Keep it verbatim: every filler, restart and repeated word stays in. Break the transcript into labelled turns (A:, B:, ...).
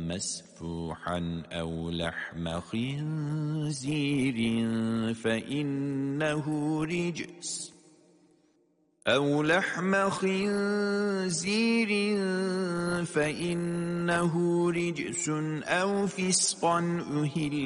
A: مسفوحا أو لحم خنزير فإنه رجس أو لحم خنزير فإنه رجس أو فسقا أهل